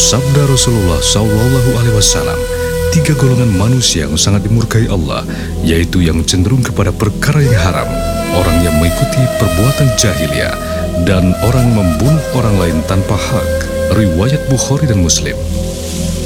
Sabda Rasulullah Shallallahu Alaihi Wasallam, tiga golongan manusia yang sangat dimurkai Allah, yaitu yang cenderung kepada perkara yang haram, orang yang mengikuti perbuatan jahiliyah, dan orang membunuh orang lain tanpa hak. Riwayat Bukhari dan Muslim.